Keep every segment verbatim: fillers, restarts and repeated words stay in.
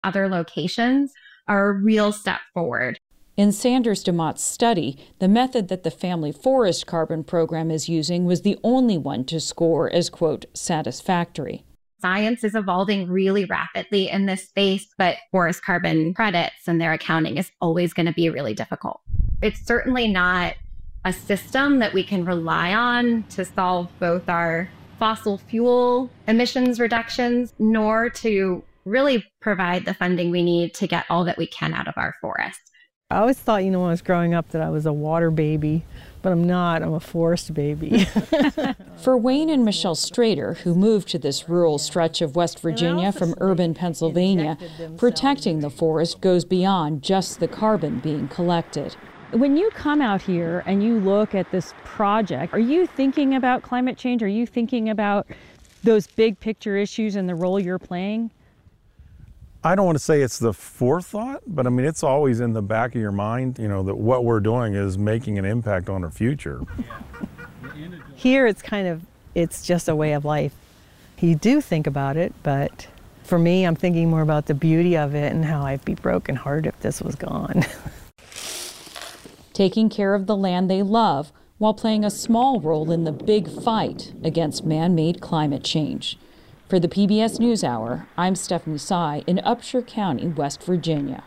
other locations are a real step forward. In Sanders DeMott's study, the method that the Family Forest Carbon Program is using was the only one to score as, quote, satisfactory. Science is evolving really rapidly in this space, but forest carbon credits and their accounting is always going to be really difficult. It's certainly not a system that we can rely on to solve both our fossil fuel emissions reductions, nor to really provide the funding we need to get all that we can out of our forests. I always thought, you know, when I was growing up that I was a water baby, but I'm not. I'm a forest baby. For Wayne and Michelle Strader, who moved to this rural stretch of West Virginia from urban Pennsylvania, protecting the forest goes beyond just the carbon being collected. When you come out here and you look at this project, are you thinking about climate change? Are you thinking about those big picture issues and the role you're playing? I don't want to say it's the forethought, but I mean, it's always in the back of your mind, you know, that what we're doing is making an impact on our future. Here it's kind of, it's just a way of life. You do think about it, but for me, I'm thinking more about the beauty of it and how I'd be brokenhearted if this was gone. Taking care of the land they love while playing a small role in the big fight against man-made climate change. For the P B S NewsHour, I'm Stephanie Sy in Upshur County, West Virginia.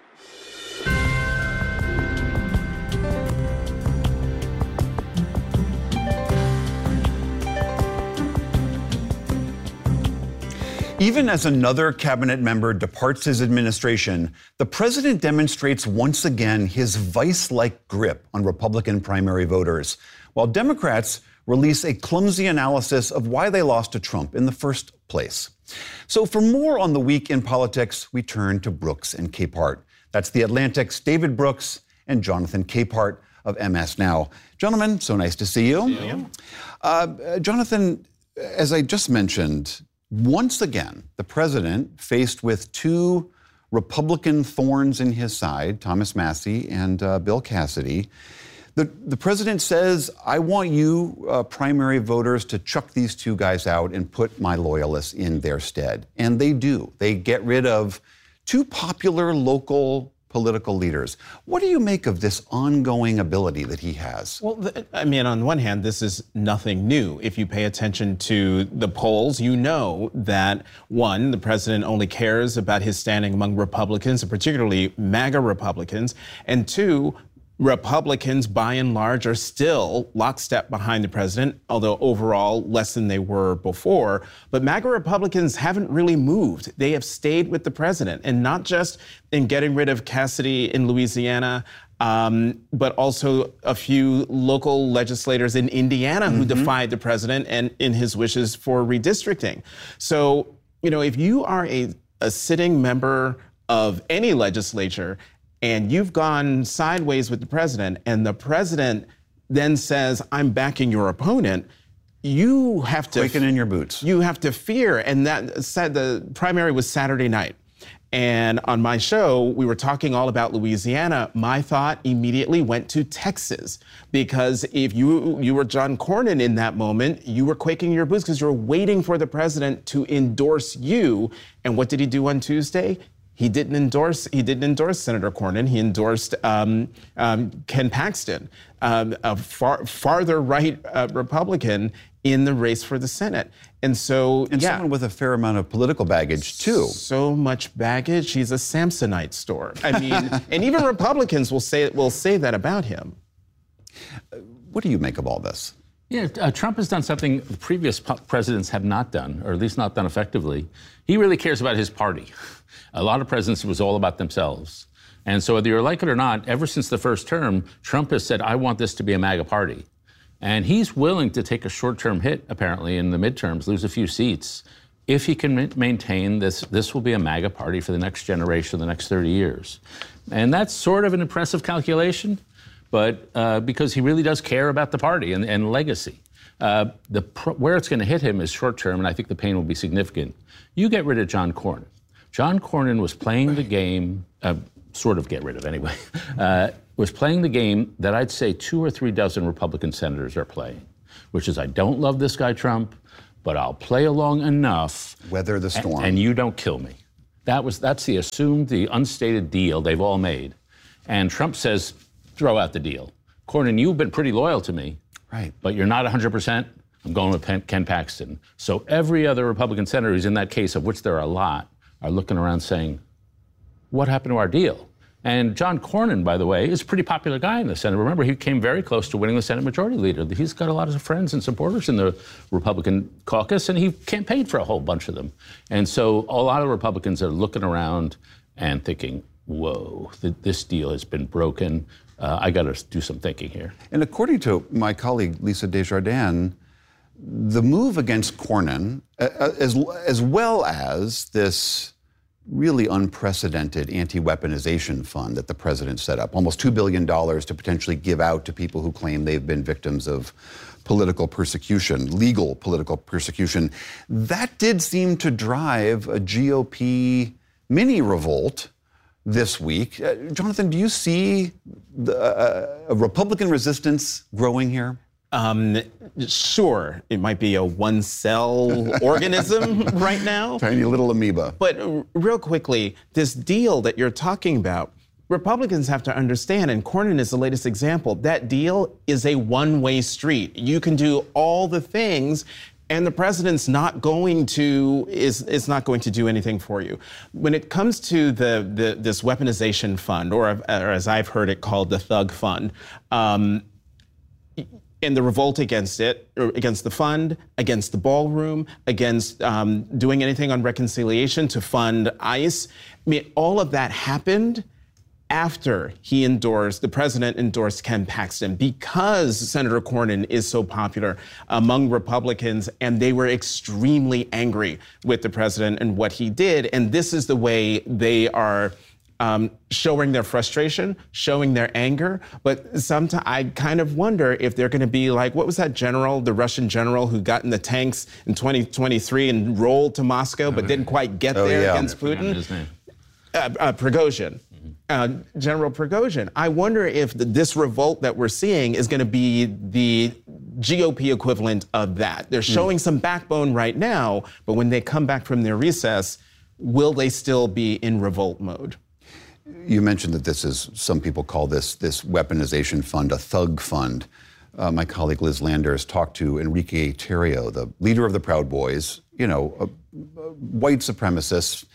Even as another cabinet member departs his administration, the president demonstrates once again his vice-like grip on Republican primary voters, while Democrats release a clumsy analysis of why they lost to Trump in the first place. So for more on the week in politics, we turn to Brooks and Capehart. That's The Atlantic's David Brooks and Jonathan Capehart of M S Now. Gentlemen, so nice to see you. Yeah. Uh, Jonathan, as I just mentioned, once again, the president, faced with two Republican thorns in his side, Thomas Massie and uh, Bill Cassidy, The, the president says, I want you uh, primary voters to chuck these two guys out and put my loyalists in their stead. And they do. They get rid of two popular local political leaders. What do you make of this ongoing ability that he has? Well, the, I mean, on one hand, this is nothing new. If you pay attention to the polls, you know that, one, the president only cares about his standing among Republicans, and particularly MAGA Republicans, and two, Republicans, by and large, are still lockstep behind the president, although overall less than they were before. But MAGA Republicans haven't really moved. They have stayed with the president, and not just in getting rid of Cassidy in Louisiana, um, but also a few local legislators in Indiana who mm-hmm. defied the president and in his wishes for redistricting. So, you know, if you are a, a sitting member of any legislature and you've gone sideways with the president, and the president then says, I'm backing your opponent, you have to— Quaking in your boots. You have to fear. And that said, the primary was Saturday night. And on my show, we were talking all about Louisiana. My thought immediately went to Texas, because if you you were John Cornyn in that moment, you were quaking in your boots because you were waiting for the president to endorse you. And what did he do on Tuesday? He didn't endorse. He didn't endorse Senator Cornyn. He endorsed um, um, Ken Paxton, um, a far farther right uh, Republican in the race for the Senate. And so, and yeah, someone with a fair amount of political baggage too. So much baggage. He's a Samsonite store. I mean, and even Republicans will say will say that about him. What do you make of all this? Yeah, uh, Trump has done something the previous presidents have not done, or at least not done effectively. He really cares about his party. A lot of presidents, it was all about themselves. And so whether you like it or not, ever since the first term, Trump has said, I want this to be a MAGA party. And he's willing to take a short-term hit, apparently, in the midterms, lose a few seats, if he can maintain this, this will be a MAGA party for the next generation, the next thirty years. And that's sort of an impressive calculation, but uh, because he really does care about the party and, and legacy. Uh, the pro- where it's going to hit him is short-term, and I think the pain will be significant. You get rid of John Cornyn. John Cornyn was playing the game, uh, sort of get rid of anyway, uh, was playing the game that I'd say two or three dozen Republican senators are playing, which is I don't love this guy Trump, but I'll play along enough. Weather the storm. And, and you don't kill me. That was that's the assumed, the unstated deal they've all made. And Trump says, throw out the deal. Cornyn, you've been pretty loyal to me. Right. But you're not one hundred percent. I'm going with Ken Paxton. So every other Republican senator who's in that case, of which there are a lot, are looking around saying, what happened to our deal? And John Cornyn, by the way, is a pretty popular guy in the Senate. Remember, he came very close to winning the Senate Majority Leader. He's got a lot of friends and supporters in the Republican caucus, and he campaigned for a whole bunch of them. And so a lot of Republicans are looking around and thinking, whoa, th- this deal has been broken. Uh, I got to do some thinking here. And according to my colleague, Lisa Desjardins, the move against Cornyn, uh, as, as well as this really unprecedented anti-weaponization fund that the president set up, almost two billion dollars to potentially give out to people who claim they've been victims of political persecution, legal political persecution, that did seem to drive a G O P mini revolt this week. Uh, Jonathan, do you see the, uh, a Republican resistance growing here? Um, sure, it might be a one-cell organism right now. Tiny little amoeba. But uh, real quickly, this deal that you're talking about, Republicans have to understand, and Cornyn is the latest example, that deal is a one-way street. You can do all the things, and the president's not going to is is not going to do anything for you. When it comes to the, the this weaponization fund, or, or as I've heard it called, the thug fund, um, and the revolt against it, or against the fund, against the ballroom, against um, doing anything on reconciliation to fund ICE. I mean, all of that happened after he endorsed, the president endorsed Ken Paxton, because Senator Cornyn is so popular among Republicans, and they were extremely angry with the president and what he did. And this is the way they are Um, showing their frustration, showing their anger. But sometimes I kind of wonder if they're going to be like, what was that general, the Russian general who got in the tanks in twenty twenty-three and rolled to Moscow, but didn't quite get oh, there yeah. against Putin? His name. Uh, uh, Prigozhin. Mm-hmm. Uh, General Prigozhin. I wonder if the, this revolt that we're seeing is going to be the G O P equivalent of that. They're showing mm. some backbone right now, but when they come back from their recess, will they still be in revolt mode? You mentioned that this is, some people call this this weaponization fund a thug fund. Uh, my colleague Liz Landers talked to Enrique Tarrio, the leader of the Proud Boys, you know, a, a white supremacist,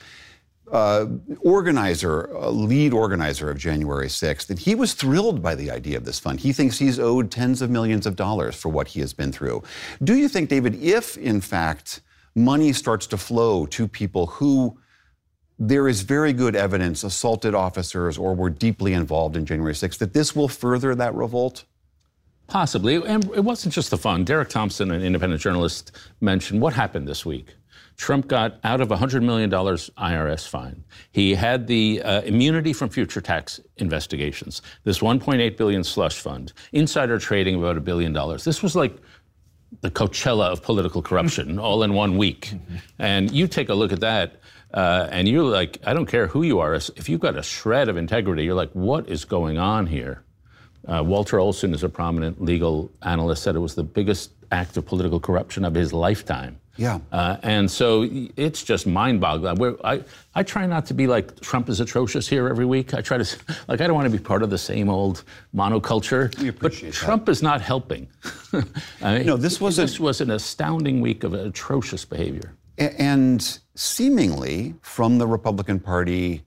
uh, organizer, a lead organizer of January sixth, and he was thrilled by the idea of this fund. He thinks he's owed tens of millions of dollars for what he has been through. Do you think, David, if in fact money starts to flow to people who there is very good evidence assaulted officers or were deeply involved in January sixth, that this will further that revolt? Possibly. And it wasn't just the fund. Derek Thompson, an independent journalist, mentioned what happened this week. Trump got out of a one hundred million dollars I R S fine. He had the uh, immunity from future tax investigations, this one point eight billion dollars slush fund, insider trading of about a billion dollars. This was like the Coachella of political corruption all in one week. Mm-hmm. And you take a look at that, uh, and you're like, I don't care who you are. If you've got a shred of integrity, you're like, what is going on here? Uh, Walter Olson is a prominent legal analyst, said it was the biggest act of political corruption of his lifetime. Yeah. Uh, and so it's just mind-boggling. We're, I, I try not to be like Trump is atrocious here every week. I try to, like, I don't want to be part of the same old monoculture. We but appreciate Trump that. is not helping. I mean, no, this was this a, was an astounding week of atrocious behavior. And seemingly from the Republican Party,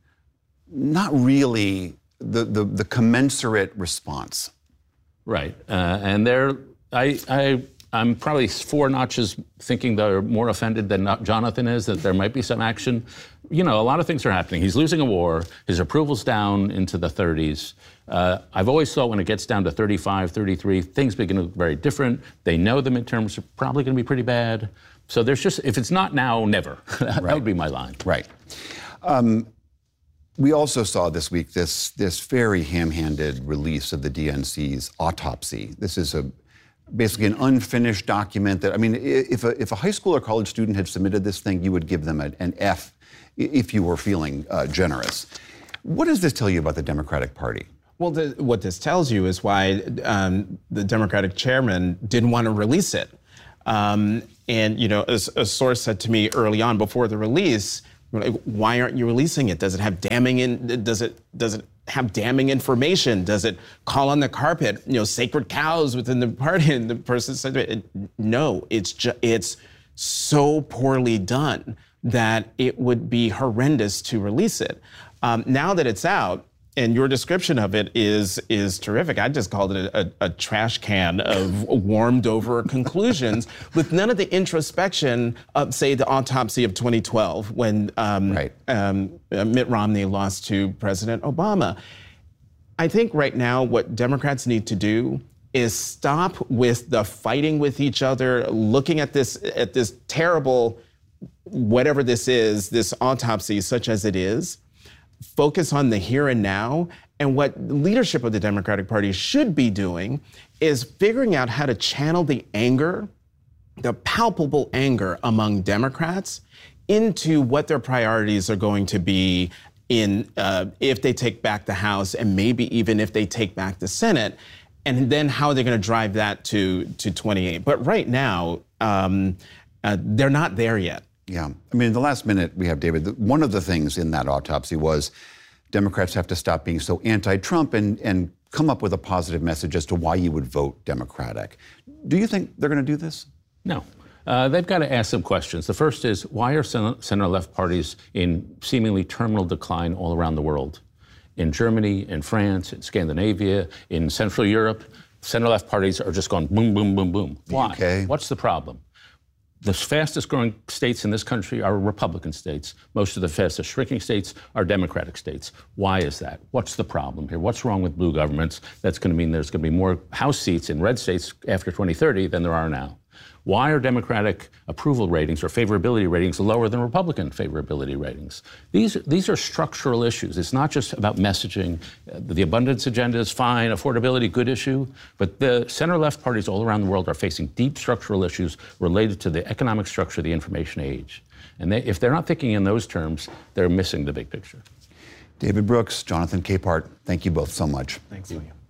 not really the the, the commensurate response. Right, uh, and they're I I. I'm probably four notches thinking they're more offended than not Jonathan is, that there might be some action. You know, a lot of things are happening. He's losing a war. His approval's down into the thirties. Uh, I've always thought when it gets down to thirty-five, thirty-three, things begin to look very different. They know the midterms are probably going to be pretty bad. So there's just, if it's not now, never. that, right. would be my line. Right. Um, we also saw this week this, this very ham-handed release of the D N C's autopsy. This is a basically an unfinished document that, I mean, if a, if a high school or college student had submitted this thing, you would give them a, an F if you were feeling uh, generous. What does this tell you about the Democratic Party? Well, the, what this tells you is why um, the Democratic chairman didn't want to release it. Um, and, you know, a, a source said to me early on before the release, Like, why aren't you releasing it? Does it have damning in? Does it does it have damning information? Does it call on the carpet, you know, sacred cows within the party? And the person said, it, no, it's just it's so poorly done that it would be horrendous to release it. Um, now that it's out, and your description of it is is terrific. I just called it a, a, a trash can of warmed over conclusions with none of the introspection of, say, the autopsy of twenty twelve when um, right. um, Mitt Romney lost to President Obama. I think right now what Democrats need to do is stop with the fighting with each other, looking at this at this terrible, whatever this is, this autopsy, such as it is. Focus on the here and now. And what leadership of the Democratic Party should be doing is figuring out how to channel the anger, the palpable anger among Democrats, into what their priorities are going to be in uh, if they take back the House and maybe even if they take back the Senate, and then how they're going to drive that to, to twenty-eight. But right now, um, uh, they're not there yet. Yeah. I mean, in the last minute we have, David, one of the things in that autopsy was Democrats have to stop being so anti-Trump and, and come up with a positive message as to why you would vote Democratic. Do you think they're going to do this? No. Uh, they've got to ask some questions. The first is, why are center-left parties in seemingly terminal decline all around the world? In Germany, in France, in Scandinavia, in Central Europe, center-left parties are just going boom, boom, boom, boom. Why? Okay. What's the problem? The fastest growing states in this country are Republican states. Most of the fastest shrinking states are Democratic states. Why is that? What's the problem here? What's wrong with blue governments? That's going to mean there's going to be more House seats in red states after twenty thirty than there are now. Why are Democratic approval ratings or favorability ratings lower than Republican favorability ratings? These, these are structural issues. It's not just about messaging. The abundance agenda is fine, affordability, good issue, but the center-left parties all around the world are facing deep structural issues related to the economic structure of the information age. And they, if they're not thinking in those terms, they're missing the big picture. David Brooks, Jonathan Capehart, thank you both so much. Thanks, William.